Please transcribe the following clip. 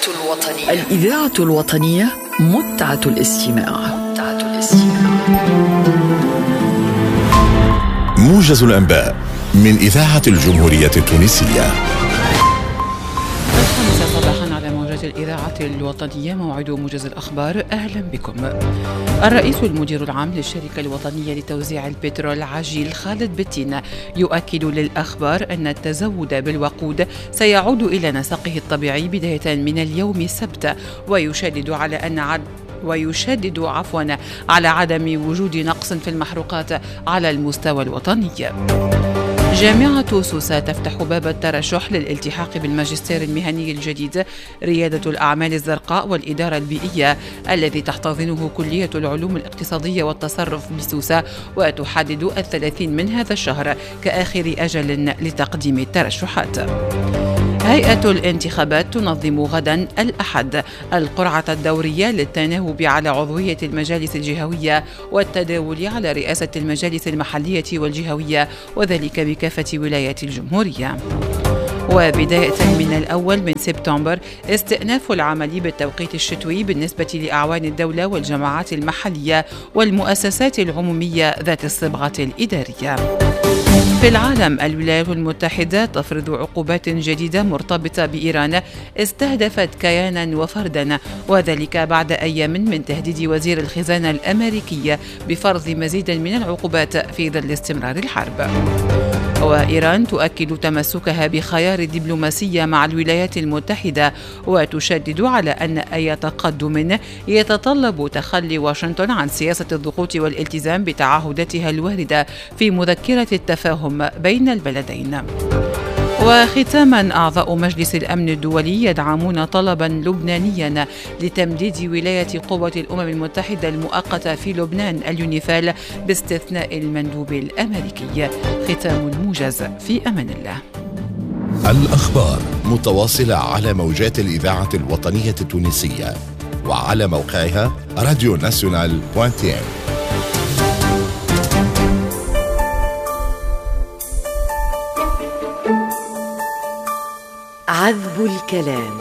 الإذاعة الوطنية متعة الاستماع. موجز الأنباء من إذاعة الجمهورية التونسية. 5 صباحا على موجات الإذاعة الوطنية. موعد موجز الأخبار، أهلا بكم. الرئيس المدير العام للشركة الوطنية لتوزيع البترول عجيل خالد بتين يؤكد للأخبار أن التزود بالوقود سيعود إلى نسقه الطبيعي بداية من اليوم السبت، ويشدد على عدم وجود نقص في المحروقات على المستوى الوطني. جامعة سوسة تفتح باب الترشح للالتحاق بالماجستير المهني الجديد ريادة الأعمال الزرقاء والإدارة البيئية الذي تحتضنه كلية العلوم الاقتصادية والتصرف بسوسة، وتحدد 30 من هذا الشهر كآخر أجل لتقديم الترشحات. هيئة الانتخابات تنظم غدا الأحد القرعة الدورية للتناوب على عضوية المجالس الجهوية والتداول على رئاسة المجالس المحلية والجهوية، وذلك بكافة ولايات الجمهورية. وبداية من 1 سبتمبر استئناف العمل بالتوقيت الشتوي بالنسبة لأعوان الدولة والجماعات المحلية والمؤسسات العمومية ذات الصبغة الإدارية. في العالم، الولايات المتحدة تفرض عقوبات جديدة مرتبطة بإيران استهدفت كيانا وفردا، وذلك بعد أيام من تهديد وزير الخزانة الأمريكي بفرض مزيد من العقوبات في ظل استمرار الحرب. وإيران تؤكد تمسكها بخيار دبلوماسية مع الولايات المتحدة، وتشدد على أن أي تقدم يتطلب تخلي واشنطن عن سياسة الضغوط والالتزام بتعهداتها الواردة في مذكرة التفاهم بين البلدين. وختاما، أعضاء مجلس الأمن الدولي يدعمون طلبا لبنانيا لتمديد ولاية قوة الأمم المتحدة المؤقتة في لبنان اليونيفال باستثناء المندوب الأمريكي. ختام الموجز، في أمان الله. الأخبار متواصلة على موجات الإذاعة الوطنية التونسية وعلى موقعها radionational.tn. عذب الكلام.